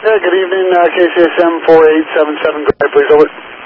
Yeah, good evening, KCSM 4877, go ahead, please, over.